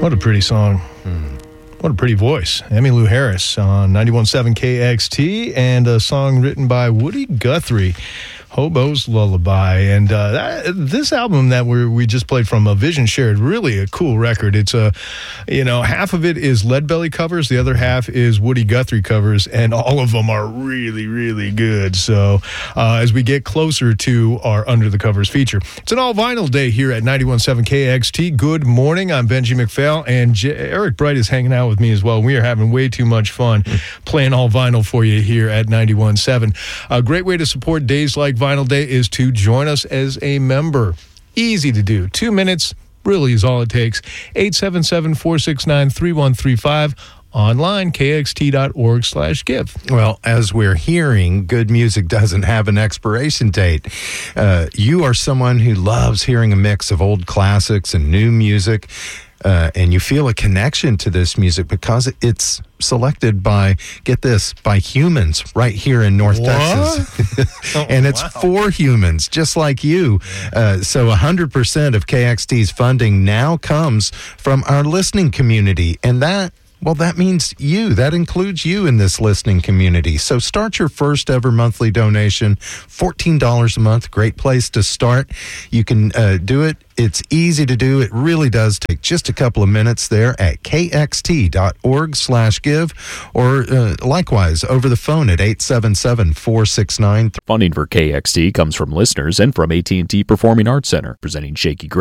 What a pretty song. What a pretty voice. Emmylou Harris on 91.7 KXT, and a song written by Woody Guthrie, Hobo's Lullaby. And this album that we just played from Vision Shared, really a cool record. It's half of it is Leadbelly covers, the other half is Woody Guthrie covers, and all of them are really, really good. So as we get closer to our Under the Covers feature, it's an all vinyl day here at 91.7 KXT. Good morning. I'm Benji McPhail, and Eric Bright is hanging out with me as well. We are having way too much fun playing all vinyl for you here at 91.7. A great way to support days like Vinyl Day is to join us as a member. Easy to do. 2 minutes really is all it takes. 877-469-3135. Online, kxt.org/give. Well, as we're hearing, good music doesn't have an expiration date. You are someone who loves hearing a mix of old classics and new music, and you feel a connection to this music because it's selected by, get this, by humans right here in North Texas. And it's for humans, just like you. So 100% of KXT's funding now comes from our listening community, and that means you. That includes you in this listening community. So start your first ever monthly donation, $14 a month. Great place to start. You can do it. It's easy to do. It really does take just a couple of minutes there at kxt.org/give, or likewise over the phone at 877-469. Funding for KXT comes from listeners and from AT&T Performing Arts Center, presenting Shaky Grace.